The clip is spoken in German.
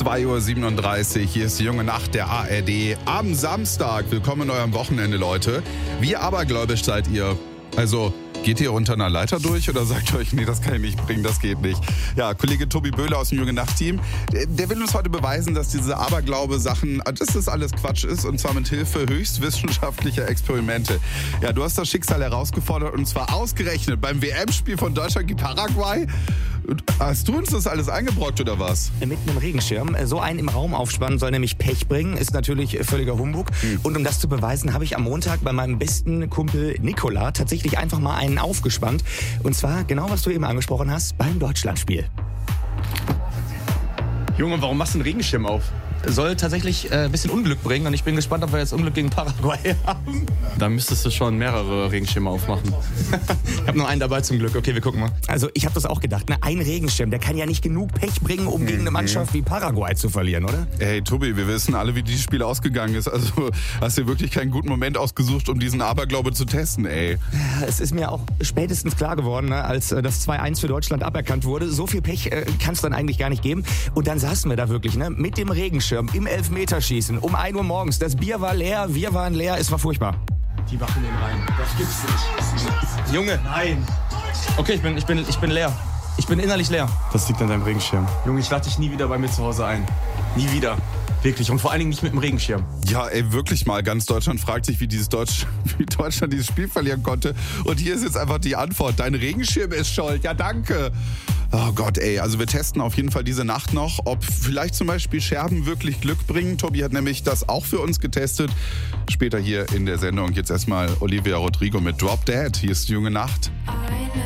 2:37 Uhr, hier ist die junge Nacht der ARD am Samstag. Willkommen in eurem Wochenende, Leute. Wie abergläubisch seid ihr? Also, geht ihr unter einer Leiter durch oder sagt ihr euch, nee, das kann ich nicht bringen, das geht nicht? Ja, Kollege Tobi Böhler aus dem Junge Nacht-Team, der will uns heute beweisen, dass diese Aberglaube-Sachen, dass das alles Quatsch ist, und zwar mit Hilfe höchst wissenschaftlicher Experimente. Ja, du hast das Schicksal herausgefordert, und zwar ausgerechnet beim WM-Spiel von Deutschland gegen Paraguay. Hast du uns das alles eingebrockt oder was? Mit einem Regenschirm. So einen im Raum aufspannen soll nämlich Pech bringen. Ist natürlich völliger Humbug. Und um das zu beweisen, habe ich am Montag bei meinem besten Kumpel Nikola tatsächlich einfach mal einen aufgespannt. Und zwar genau, was du eben angesprochen hast, beim Deutschlandspiel. Junge, warum machst du einen Regenschirm auf? Soll tatsächlich ein bisschen Unglück bringen und ich bin gespannt, ob wir jetzt Unglück gegen Paraguay haben. Da müsstest du schon mehrere Regenschirme aufmachen. Ich habe nur einen dabei zum Glück. Okay, wir gucken mal. Also ich habe das auch gedacht, ne? Ein Regenschirm, der kann ja nicht genug Pech bringen, um gegen eine Mannschaft wie Paraguay zu verlieren, oder? Hey Tobi, wir wissen alle, wie dieses Spiel ausgegangen ist. Also hast du wirklich keinen guten Moment ausgesucht, um diesen Aberglaube zu testen, ey. Ja, es ist mir auch spätestens klar geworden, ne, als das 2-1 für Deutschland aberkannt wurde. So viel Pech kann es dann eigentlich gar nicht geben. Und dann saßen wir da wirklich, ne, mit dem Regenschirm im Elfmeterschießen um 1 Uhr morgens. Das Bier war leer, wir waren leer, es war furchtbar. Die wachen den rein. Das gibt's nicht. Junge, Nein. okay, ich bin leer. Ich bin innerlich leer. Das liegt an deinem Regenschirm. Junge, ich lade dich nie wieder bei mir zu Hause ein. Nie wieder. Wirklich. Und vor allen Dingen nicht mit dem Regenschirm. Ja, ey, wirklich mal. Ganz Deutschland fragt sich, wie Deutschland dieses Spiel verlieren konnte. Und hier ist jetzt einfach die Antwort. Dein Regenschirm ist schuld. Ja, danke. Oh Gott, ey. Also wir testen auf jeden Fall diese Nacht noch, ob vielleicht zum Beispiel Scherben wirklich Glück bringen. Tobi hat nämlich das auch für uns getestet. Später hier in der Sendung. Jetzt erstmal Olivia Rodrigo mit Drop Dead. Hier ist die junge Nacht.